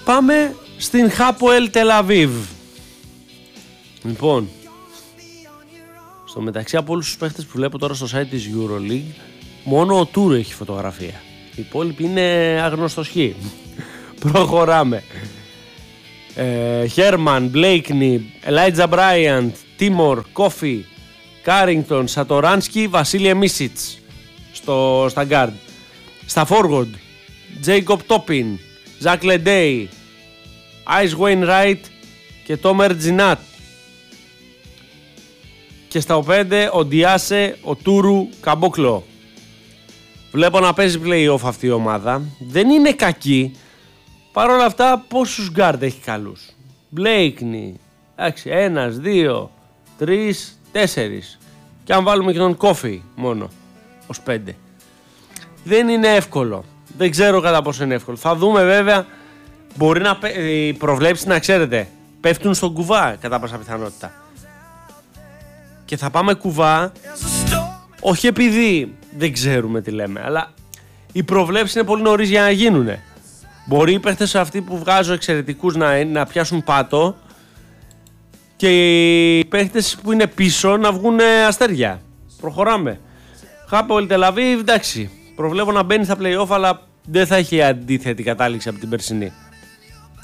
πάμε στην Hapoel Tel Aviv. Λοιπόν, στο μεταξύ από όλους τους παίχτες που βλέπω τώρα στο site της EuroLeague, μόνο ο Τούρ έχει φωτογραφία. Οι υπόλοιποι είναι αγνωστοσχοί. Προχωράμε. Χέρμαν, Μπλέικνι, Elijah Bryant, Τίμορ, Κόφι, Κάρινγκτον, Σατοράνσκι, Βασίλη Μίσιτς στα guard. Στα forward, Jacob Toppin, Zach Ledey, Ice Wainwright και Τόμερ Τζινάτ. Και στα 5 ο Ντιάσε, ο Τούρου, Καμπόκλο. Βλέπω να παίζει play-off αυτή η ομάδα. Δεν είναι κακή. Παρ' όλα αυτά, πόσους guard έχει καλούς? Μπλέικνι, εντάξει, 1, 2, 3, 4. Και αν βάλουμε και τον Κόφι μόνο ως 5. Δεν είναι εύκολο. Δεν ξέρω κατά πόσο είναι εύκολο. Θα δούμε βέβαια. Μπορεί να οι προβλέψεις, να ξέρετε, πέφτουν στον κουβά κατά πάσα πιθανότητα. Και θα πάμε κουβά, όχι επειδή δεν ξέρουμε τι λέμε, αλλά οι προβλέψεις είναι πολύ νωρίς για να γίνουνε. Μπορεί οι παίχτες αυτοί που βγάζω εξαιρετικούς να πιάσουν πάτο και οι παίχτες που είναι πίσω να βγουν αστέρια. Προχωράμε. Hapoel Tel Aviv, εντάξει, προβλέπω να μπαίνει στα play-off, αλλά δεν θα έχει αντίθετη κατάληξη από την περσινή.